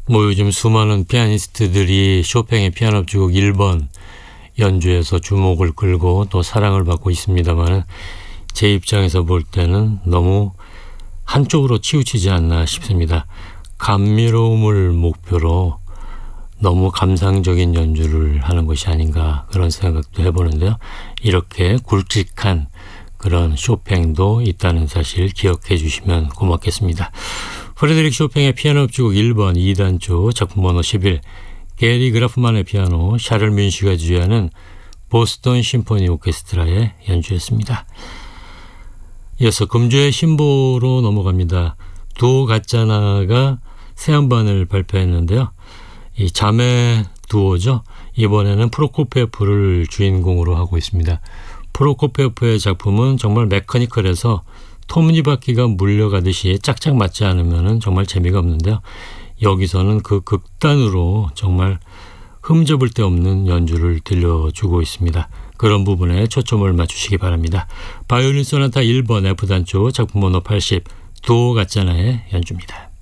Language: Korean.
뭐 요즘 수많은 피아니스트들이 쇼팽의 피아노 협주곡 1번 연주에서 주목을 끌고 또 사랑을 받고 있습니다만 제 입장에서 볼 때는 너무 한쪽으로 치우치지 않나 싶습니다. 감미로움을 목표로 너무 감상적인 연주를 하는 것이 아닌가 그런 생각도 해보는데요. 이렇게 굵직한 그런 쇼팽도 있다는 사실 기억해 주시면 고맙겠습니다. 프레드릭 쇼팽의 피아노 협주곡 1번 2단조 작품 번호 11 게리 그라프만의 피아노 샤를 뮌시가 지휘하는 보스턴 심포니 오케스트라의 연주였습니다. 이어서 금주의 신보로 넘어갑니다. 두오 가짜나가 새 음반을 발표했는데요. 이 자매 두오죠. 이번에는 프로코피에프를 주인공으로 하고 있습니다. 프로코피에프의 작품은 정말 메커니컬해서 톱니바퀴가 물려가듯이 짝짝 맞지 않으면 정말 재미가 없는데요. 여기서는 그 극단으로 정말 흠잡을 데 없는 연주를 들려주고 있습니다. 그런 부분에 초점을 맞추시기 바랍니다. 바이올린 소나타 1번 F단조 작품 번호 80 두오 가짜나의 연주입니다.